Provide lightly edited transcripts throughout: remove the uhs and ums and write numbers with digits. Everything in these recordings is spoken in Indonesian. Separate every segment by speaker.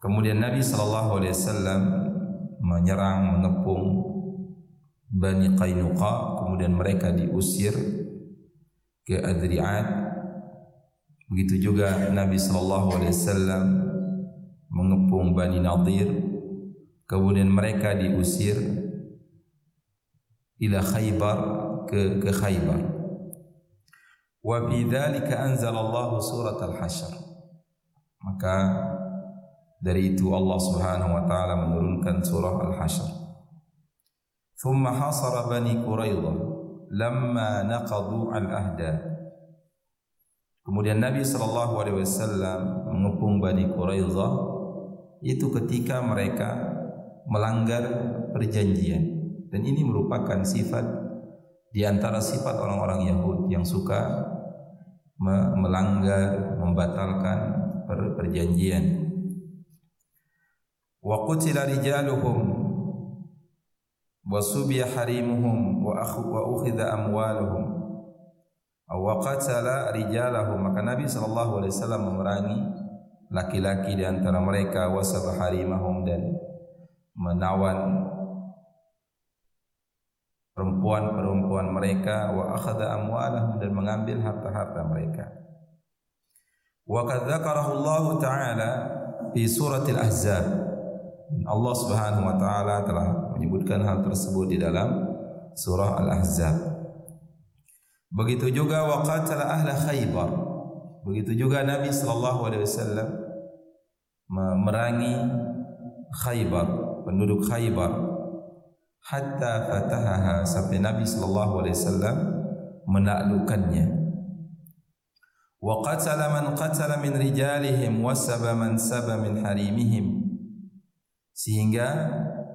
Speaker 1: Kemudian Nabi SAW menyerang, mengepung Bani Qainuqa, kemudian mereka diusir ke Adri'at. Begitu juga Nabi SAW mengepung Bani Nadir, kemudian mereka diusir ila Khaybar, ke Khaybar. Wa fi dzalika anzalallahu surat al-Hasyr. Maka dari itu Allah Subhanahu wa taala menurunkan surah Al-Hasyr. Thumma hasara Bani Quraidah lamma naqadu al-ahda. Kemudian Nabi SAW mengepung Bani Quraidah itu ketika mereka melanggar perjanjian, dan ini merupakan sifat di antara sifat orang-orang Yahudi yang suka melanggar, membatalkan perjanjian. Wa qutila rijaluhum wa subiya harimuhum wa ukhidha amwaluhum wa qatala rijalahum. Maka Nabi SAW memerangi laki-laki di antara mereka, wa sabah harimahum, dan menawan perempuan-perempuan mereka, wa akhadha amwalahum, dan mengambil harta-harta mereka. Wa qad dzakarahu Allah Ta'ala fi suratil Ahzab. Allah Subhanahu wa taala telah menyebutkan hal tersebut di dalam surah Al-Ahzab. Begitu juga wa qatala ahla Khaybar. Begitu juga Nabi SAW memerangi Khaybar, penduduk Khaybar, hatta fatahaha, sampai Nabi SAW menaklukkannya. Wa qatala man qatala min rijalihim wa saba man saba min harimihim, sehingga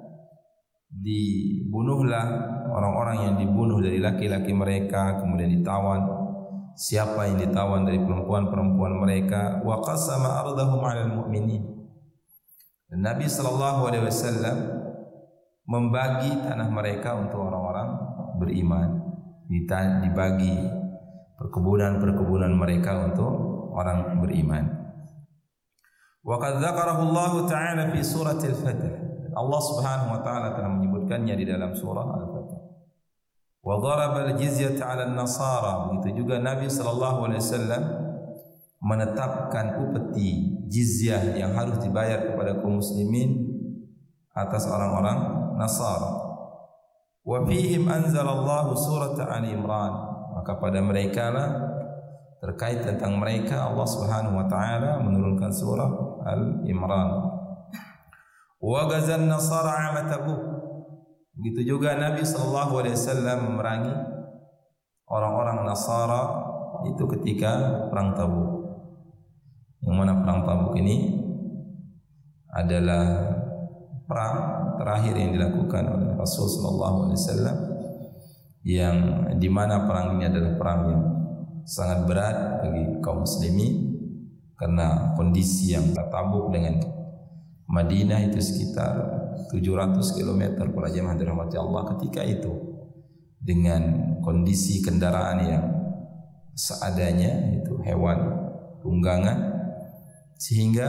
Speaker 1: dibunuhlah orang-orang yang dibunuh dari laki-laki mereka, kemudian ditawan siapa yang ditawan dari perempuan-perempuan mereka. Wa qasama ardahum 'alal mu'minin, dan Nabi SAW membagi tanah mereka untuk orang-orang beriman, dibagi perkebunan-perkebunan mereka untuk orang beriman. Wa qad dzakarahu Allah Ta'ala fi suratil Fath. Allah Subhanahu wa taala telah menyebutkannya di dalam surah Al-Fath. Wa daraba al-jizyata 'ala an-nasara. Begitu juga Nabi SAW menetapkan upeti jizyah yang harus dibayar kepada kaum muslimin atas orang-orang Nasara. Wa fihim anzalallahu surat Ali Imran. Maka pada mereka lah, terkait tentang mereka, Allah Subhanahu wa taala menurunkan surah Al-Imran. Wa ghazan nasara 'ama Tabuk. Begitu juga Nabi SAW memerangi orang-orang Nasara itu ketika perang Tabuk. Yang mana perang Tabuk ini adalah perang terakhir yang dilakukan oleh Rasulullah SAW, yang dimana perang ini adalah perang yang sangat berat bagi kaum muslimin, karena kondisi yang Tabuk dengan Madinah itu sekitar 700 km para jemaah dirahmati Allah ketika itu, dengan kondisi kendaraan yang seadanya, itu hewan tunggangan, sehingga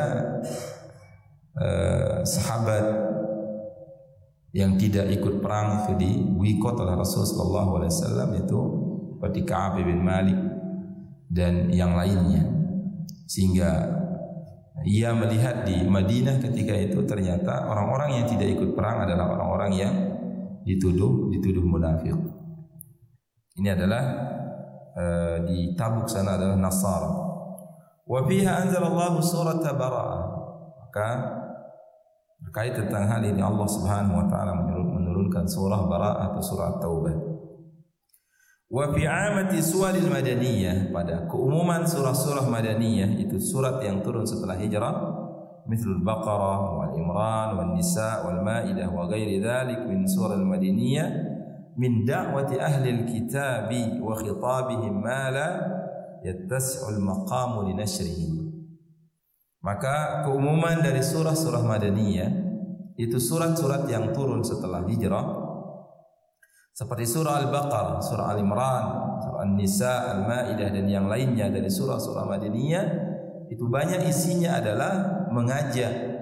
Speaker 1: sahabat yang tidak ikut perang itu diboikot oleh Rasulullah SAW, itu seperti Ka'ab bin Malik dan yang lainnya. Sehingga ia melihat di Madinah ketika itu ternyata orang-orang yang tidak ikut perang adalah orang-orang yang dituduh munafik. Ini adalah di Tabuk sana adalah Nasara. Wa fiha anzalallahu surat Bara'ah. Maka terkait tentang hal ini Allah Subhanahu wa taala menurunkan surah Bara'ah atau surah Taubah. Wa fi 'amati suwaril madaniyah, pada keumuman surah-surah madaniyah, itu surat yang turun setelah hijrah, mithlul Baqarah wal Imran wal Nisa wal Maidah wa ghairi dzalik min surah al-madaniyah min da'wati ahli al-kitabi wa khitabihim ma la yattasi'u al-maqamu li nashrihi. Maka keumuman dari surah-surah madaniyah itu surat-surat yang turun setelah hijrah, seperti surah Al-Baqarah, surah Al-Imran, surah An-Nisa, Al-Maidah, dan yang lainnya dari surah-surah Madaniyah, itu banyak isinya adalah mengajak